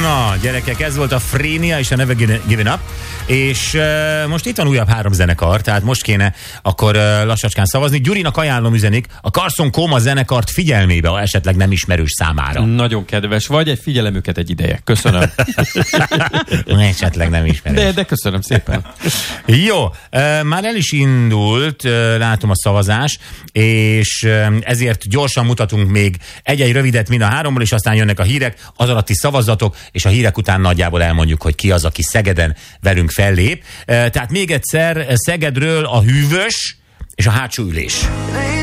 Na, gyerekek, ez volt a Frénia és a Never Given Up, és most itt van újabb 3 zenekar, tehát most kéne akkor lassacskán szavazni. Gyurinak ajánlom üzenik a Carson Coma zenekart figyelmébe, ha esetleg nem ismerős számára. Nagyon kedves vagy, figyelem őket egy ideje. Köszönöm. Esetleg nem ismerős. De köszönöm szépen. Jó, már el is indult, látom a szavazás, és ezért gyorsan mutatunk még egy-egy rövidet mind a 3-ból, és aztán jönnek a hírek, az alatti szavazatok, és a hírek után nagyjából elmondjuk, hogy ki az, aki Szegeden velünk fellép. Tehát még egyszer Szegedről a hűvös és a hátsó ülés.